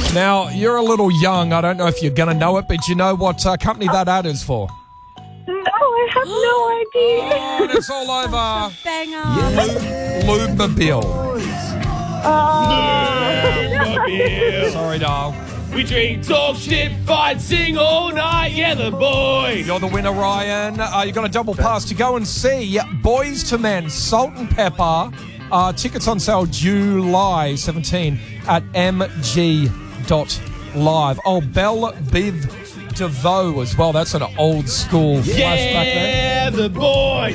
Now, you're a little young. I don't know if you're going to know it, but you know what company that ad is for? No, I have no idea. Oh, and it's all over. Banger. Lubmobile. Lubmobile. Sorry, doll. We drink, talk, shit, fight, sing all night. Yeah, the boys. You're the winner, Ryan. You've got a double pass to go and see Boys to Men, Salt and Pepper. Tickets on sale July 17 at mg.live. Oh, Belle Biv DeVoe as well. That's an old school flashback there. Yeah, the boys.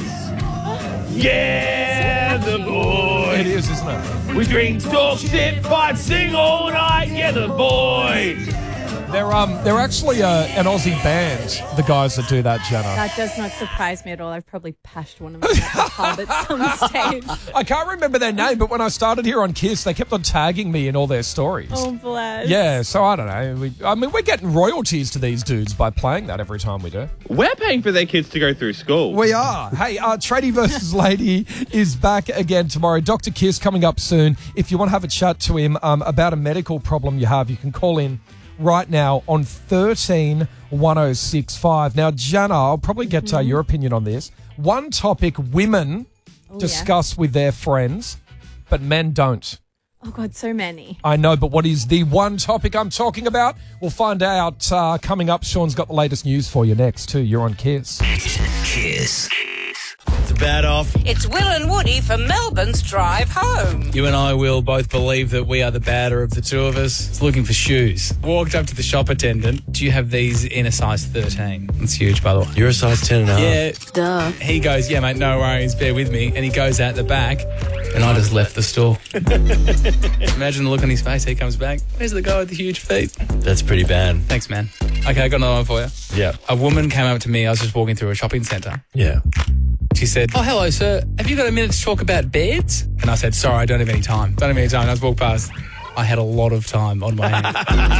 Yeah, the boys. It is, isn't it? We drink, talk, shit, fight, sing all night. Yeah, the boys. They're actually an Aussie band, the guys that do that, Jenna. That does not surprise me at all. I've probably pashed one of them at the pub at some stage. I can't remember their name, but when I started here on Kiss, they kept on tagging me in all their stories. Oh, bless. Yeah, so I don't know. We're getting royalties to these dudes by playing that every time we do. We're paying for their kids to go through school. We are. Hey, Tradie versus Lady is back again tomorrow. Dr. Kiss coming up soon. If you want to have a chat to him about a medical problem you have, you can call in right now on 13 1065. Now, Jana, I'll probably get your opinion on this. One topic women discuss with their friends, but men don't. Oh, God, so many. I know, but what is the one topic I'm talking about? We'll find out coming up. Sean's got the latest news for you next, too. You're on Kiss. Kiss. It's a bad off. It's Will and Woody for Melbourne's Drive Home. You and I, Will, both believe that we are the badder of the two of us. It's looking for shoes. Walked up to the shop attendant. Do you have these in a size 13? It's huge, by the way. You're a size 10 and a half. Yeah. Duh. He goes, yeah, mate, no worries, bear with me. And he goes out the back, and I just left the store. Imagine the look on his face. He comes back. Where's the guy with the huge feet? That's pretty bad. Thanks, man. Okay, I got another one for you. Yeah. A woman came up to me. I was just walking through a shopping centre. Yeah. She said, oh, hello, sir. Have you got a minute to talk about beds? And I said, sorry, I don't have any time. Don't have any time. And I just walked past. I had a lot of time on my hands.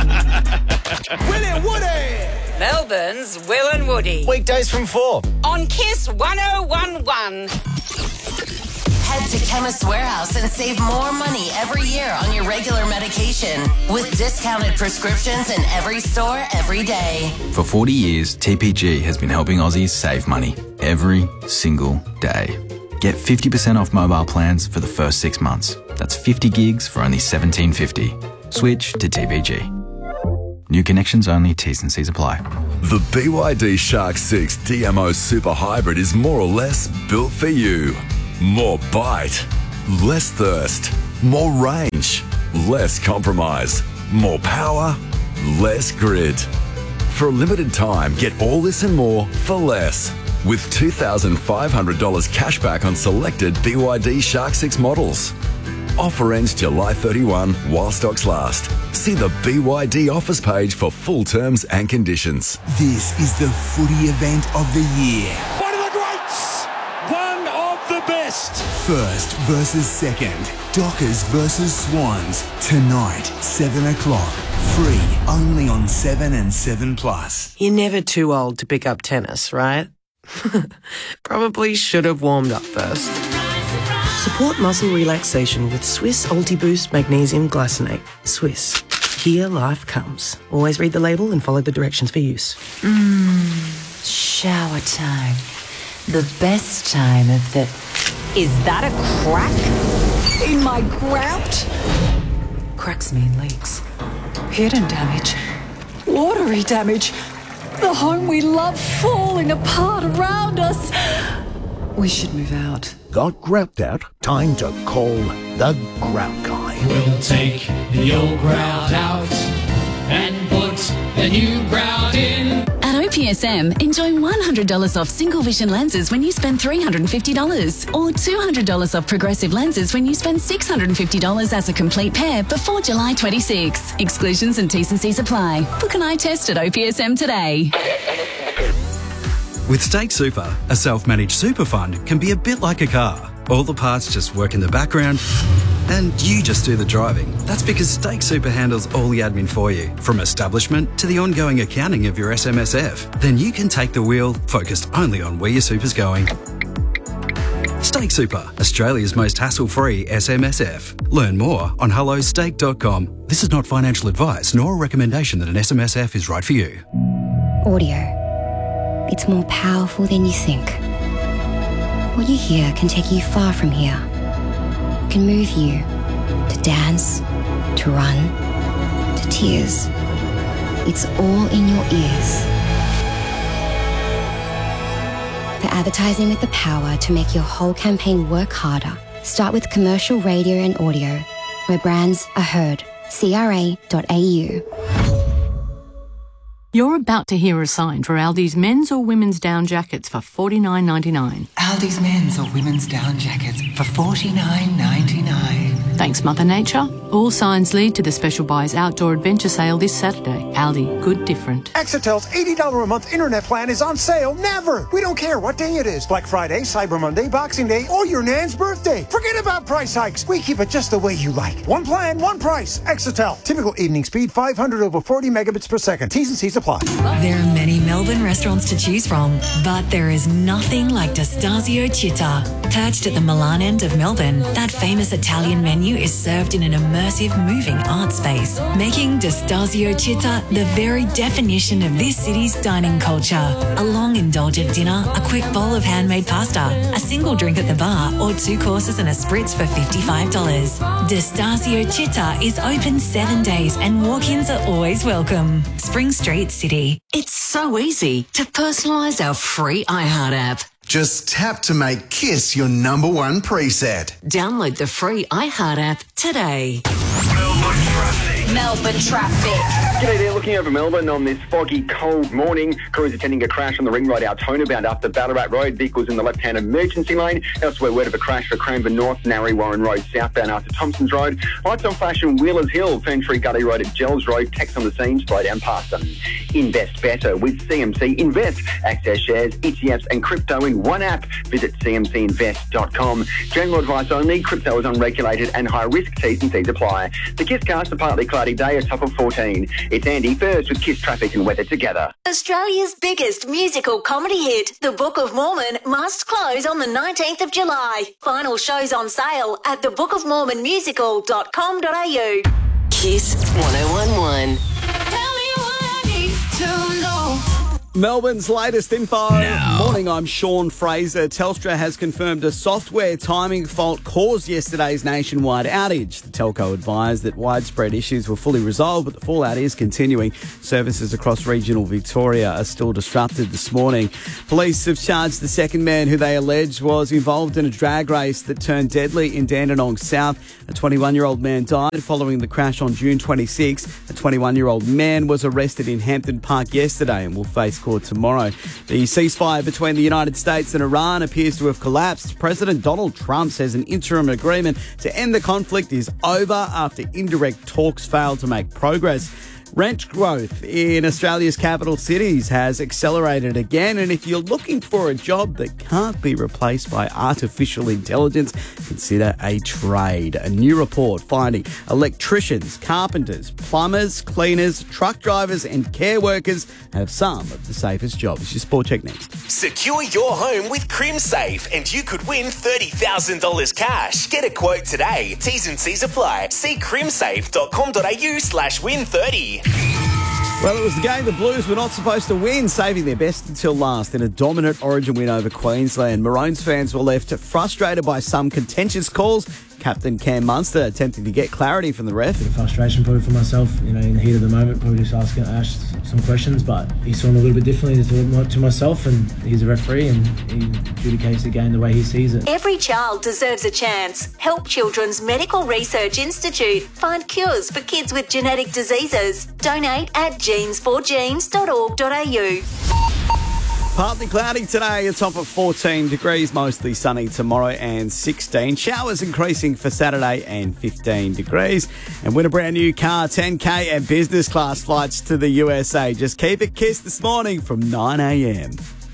Will and Woody! Melbourne's Will and Woody. Weekdays from 4. On Kiss 1011. Head to Chemist Warehouse and save more money every year on your regular medication with discounted prescriptions in every store every day. For 40 years, TPG has been helping Aussies save money every single day. Get 50% off mobile plans for the first 6 months. That's 50 gigs for only $17.50. Switch to TPG. New connections only, T's and C's apply. The BYD Shark 6 DMO Super Hybrid is more or less built for you. More bite, less thirst, more range, less compromise, more power, less grid. For a limited time, get all this and more for less. With $2,500 cash back on selected BYD Shark 6 models. Offer ends July 31 while stocks last. See the BYD offers page for full terms and conditions. This is the footy event of the year. One of the greats! One of the best! First versus second. Dockers versus Swans. Tonight, 7 o'clock. Free only on 7 and 7 Plus. You're never too old to pick up tennis, right? Probably should have warmed up first. Support muscle relaxation with Swiss Ultiboost Magnesium Glycinate. Swiss. Here life comes. Always read the label and follow the directions for use. Shower time. The best time of the... Is that a crack in my grout? Cracks mean leaks. Hidden damage. Watery damage. The home we love falling apart around us. We should move out. Got grout out? Time to call the Grout Guy. We'll take the old grout out and put the new grout in. At OPSM, enjoy $100 off single vision lenses when you spend $350 or $200 off progressive lenses when you spend $650 as a complete pair before July 26. Exclusions and T's and C's apply. Book an eye test at OPSM today. With State Super, a self-managed super fund can be a bit like a car. All the parts just work in the background and you just do the driving. That's because Stake Super handles all the admin for you, from establishment to the ongoing accounting of your SMSF. Then you can take the wheel, focused only on where your super's going. Steak Super, Australia's most hassle-free SMSF. Learn more on hellosteak.com. This is not financial advice nor a recommendation that an SMSF is right for you. Audio. It's more powerful than you think. What you hear can take you far from here. Can move you to dance, to run, to tears. It's all in your ears. For advertising with the power to make your whole campaign work harder, start with commercial radio and audio, where brands are heard. CRA.au. You're about to hear a sign for Aldi's men's or women's down jackets for $49.99. Aldi's men's or women's down jackets for $49.99. Thanks, Mother Nature. All signs lead to the Special Buys Outdoor Adventure Sale this Saturday. Aldi, good different. Excel's $80 a month internet plan is on sale never. We don't care what day it is. Black Friday, Cyber Monday, Boxing Day, or your Nan's birthday. Forget about price hikes. We keep it just the way you like. One plan, one price. Exetel. Typical evening speed, 500 over 40 megabits per second. T's and C's apply. There are many Melbourne restaurants to choose from, but there is nothing like Destasio Città. Perched at the Milan end of Melbourne, that famous Italian menu is served in an immersive, moving art space, making Destasio Città the very definition of this city's dining culture. A long, indulgent dinner, a quick bowl of handmade pasta, a single drink at the bar, or 2 courses and a spritz for $55. Destasio Città is open 7 days and walk-ins are always welcome. Spring Street, City. It's so easy to personalise our free iHeart app. Just tap to make Kiss your #1 preset. Download the free iHeart app today. Melbourne traffic. G'day there, looking over Melbourne on this foggy, cold morning. Crews attending a crash on the Ring Road Altona bound up the Ballarat Road. Vehicles in the left-hand emergency lane. Elsewhere, word of a crash for Cranbourne North, Narry Warren Road southbound after Thompson's Road. Lights on flash in Wheelers Hill, Ferntree Gully Road at Gels Road. Text on the scene, slow down past them. Invest better with CMC Invest. Access shares, ETFs and crypto in one app. Visit cmcinvest.com. General advice only. Crypto is unregulated and high risk. T's and C's apply. The Kisscast, a partly cloudy day, a top of 14. It's Andy first with Kiss traffic and weather together. Australia's biggest musical comedy hit, The Book of Mormon, must close on the 19th of July. Final shows on sale at thebookofmormonmusical.com.au. Kiss 1011. Melbourne's latest info. Morning, I'm Sean Fraser. Telstra has confirmed a software timing fault caused yesterday's nationwide outage. The telco advised that widespread issues were fully resolved, but the fallout is continuing. Services across regional Victoria are still disrupted this morning. Police have charged the second man who they allege was involved in a drag race that turned deadly in Dandenong South. A 21-year-old man died following the crash on June 26. A 21-year-old man was arrested in Hampton Park yesterday and will face court tomorrow. The ceasefire between the United States and Iran appears to have collapsed. President Donald Trump says an interim agreement to end the conflict is over after indirect talks failed to make progress. Rent growth in Australia's capital cities has accelerated again, and if you're looking for a job that can't be replaced by artificial intelligence, consider a trade. A new report finding electricians, carpenters, plumbers, cleaners, truck drivers and care workers have some of the safest jobs. Your Sport Check next. Secure your home with CrimSafe and you could win $30,000 cash. Get a quote today. T's and C's apply. See crimsafe.com.au/win30. Well, it was the game the Blues were not supposed to win, saving their best until last in a dominant Origin win over Queensland. Maroons fans were left frustrated by some contentious calls. Captain Cam Munster attempting to get clarity from the ref. Frustration probably for myself, in the heat of the moment, probably just asking Ash some questions, but he saw him a little bit differently to myself, and he's a referee and he adjudicates the game the way he sees it. Every child deserves a chance. Help Children's Medical Research Institute find cures for kids with genetic diseases. Donate at genes4genes.org.au. Partly cloudy today, a top of 14 degrees, mostly sunny tomorrow and 16. Showers increasing for Saturday and 15 degrees. And win a brand new car, 10K and business class flights to the USA. Just keep it Kiss this morning from 9 a.m.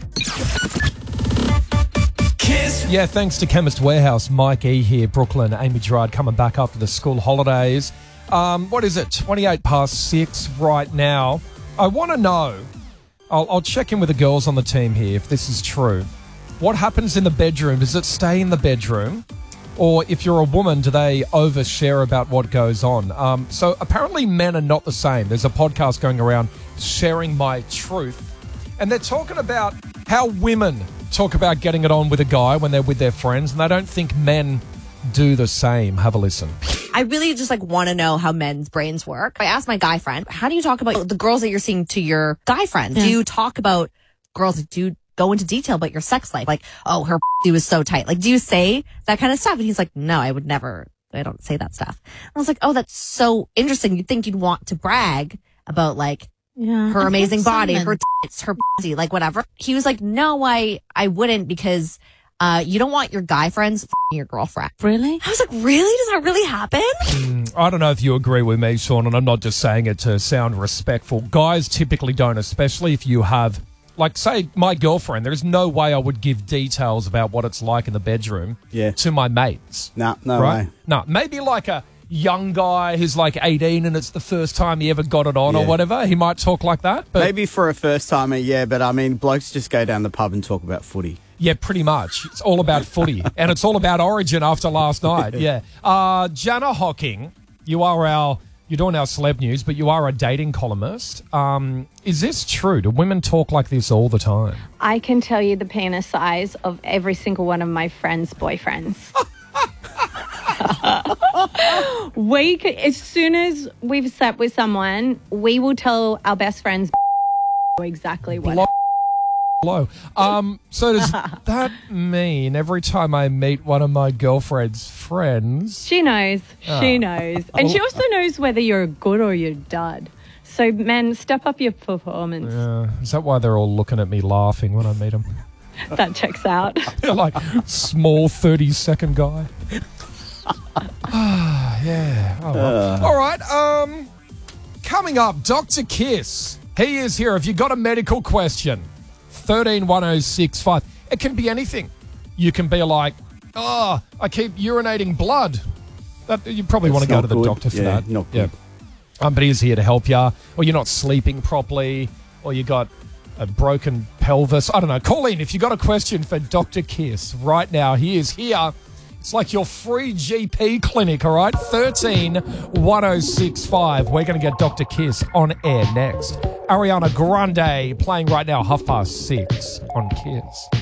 Kiss. Yeah, thanks to Chemist Warehouse. Mike E here, Brooklyn. Amy Gerard coming back after the school holidays. What is it? 28 past 6 right now. I want to know, I'll check in with the girls on the team here if this is true. What happens in the bedroom? Does it stay in the bedroom? Or if you're a woman, do they overshare about what goes on? So apparently men are not the same. There's a podcast going around, Sharing My Truth, and they're talking about how women talk about getting it on with a guy when they're with their friends, and they don't think men do the same. Have a listen. I really just want to know how men's brains work. I asked my guy friend, how do you talk about the girls that you're seeing to your guy friends? Do you talk about girls? Do you go into detail about your sex life? Like, oh, her was so tight. Like, do you say that kind of stuff? And he's like, no, I would never. I don't say that stuff. And I was like, oh, that's so interesting. You'd think you'd want to brag about her amazing body, her tits, her pussy, whatever. He was like, no, I wouldn't, because you don't want your guy friends f***ing your girlfriend. Really? I was like, really? Does that really happen? I don't know if you agree with me, Sean, and I'm not just saying it to sound respectful. Guys typically don't, especially if you have, say, my girlfriend. There's no way I would give details about what it's like in the bedroom to my mates. No way. No, maybe a young guy who's 18 and it's the first time he ever got it on or whatever. He might talk like that. But maybe for a first timer, but I mean, blokes just go down the pub and talk about footy. Yeah, pretty much. It's all about footy. And it's all about Origin after last night. Yeah. Jana Hocking, you're doing our celeb news, but you are a dating columnist. Is this true? Do women talk like this all the time? I can tell you the penis size of every single one of my friends' boyfriends. As soon as we've slept with someone, we will tell our best friends exactly what. Hello. So does that mean every time I meet one of my girlfriend's friends... She knows. She knows. And she also knows whether you're good or you're dud. So, men, step up your performance. Yeah. Is that why they're all looking at me laughing when I meet them? That checks out. They're small 30-second guy. Yeah. Oh, well. All right. Coming up, Dr. Kiss. He is here. If you've got a medical question... 131065. It can be anything. You can be like, I keep urinating blood. You probably want to go to the doctor for that. Not good. But he's here to help you. Or you're not sleeping properly. Or you got a broken pelvis. I don't know. Call in if you got a question for Dr. Kiss right now. He is here. It's like your free GP clinic, all right? 131065. We're going to get Dr. Kiss on air next. Ariana Grande playing right now, 6:30 on Kiss.